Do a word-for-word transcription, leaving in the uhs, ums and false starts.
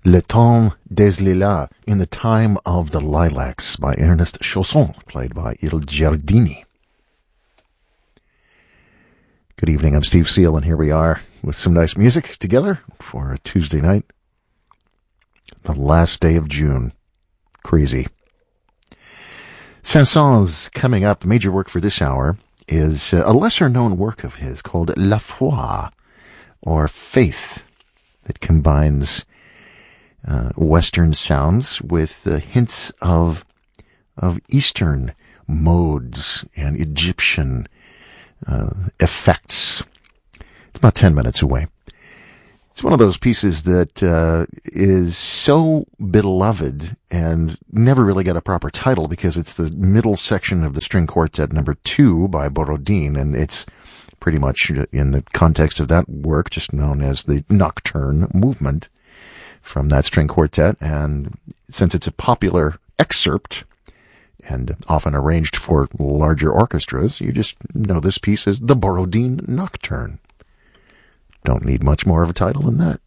Le Temps des Lilas, In the Time of the Lilacs, by Ernest Chausson, played by Il Giardini. Good evening, I'm Steve Seal, and here we are with some nice music together for a Tuesday night. The last day of June. Crazy. Saint-Saëns coming up. The major work for this hour is a lesser-known work of his called La Foi, or Faith, that combines uh, Western sounds with uh, hints of of Eastern modes and Egyptian uh, effects. It's about ten minutes away. It's one of those pieces that uh, is so beloved and never really got a proper title because it's the middle section of the string quartet number two by Borodin, and it's pretty much in the context of that work just known as the Nocturne movement from that string quartet. And since it's a popular excerpt and often arranged for larger orchestras, you just know this piece as the Borodin Nocturne. Don't need much more of a title than that.